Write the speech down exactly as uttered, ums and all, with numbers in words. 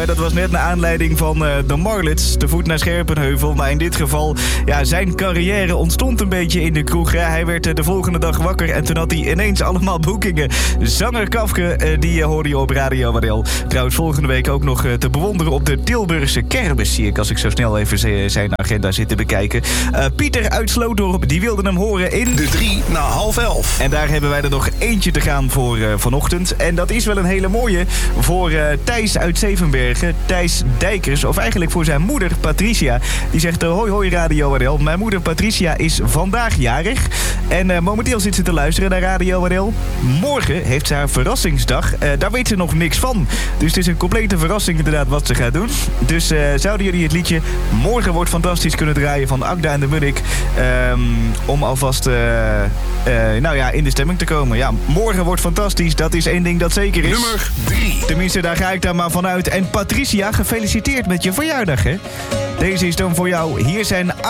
Hè. Dat was net naar aanleiding van uh, de Marlets, de voet naar Scherpenheuvel. Maar in dit geval, ja, zijn carrière ontstond een beetje in de kroeg. Hè. Hij werd uh, de volgende dag wakker en toen had hij ineens allemaal boekingen. Zanger Kafke, uh, die uh, hoorde je op Radio Wadel. Trouwens, volgende week ook nog uh, te bewonderen op de Tilburgse kermis, zie ik als ik zo snel even z- zijn agenda zit te bekijken. Uh, Pieter uit Slootdorp, die wilde hem horen in... De drie na half elf. En daar hebben wij er nog eentje te gaan voor uh, vanochtend. En dat is wel een hele mooie voor uh, Thijs uit Zevenbergen. Thijs Dijkers, of eigenlijk voor zijn moeder Patricia. Die zegt, uh, hoi hoi Radio Wadel. Mijn moeder Patricia is vandaag jarig. En uh, momenteel zit ze te luisteren naar Radio Wadel. Morgen heeft ze haar verrassingsdag. Uh, daar weet ze nog niks van. Dus het is een complete verrassing inderdaad wat ze gaat doen. Dus uh, zouden jullie het liedje Morgen wordt fantastisch kunnen draaien van Agda en de Munnik. Um, om alvast uh, uh, nou ja, in de stemming te komen. Ja, morgen wordt fantastisch. Dat is één ding dat zeker is. Nummer drie. Tenminste, daar ga ik dan maar vanuit. En Patricia, gefeliciteerd met je verjaardag, hè? Deze is dan voor jou. Hier zijn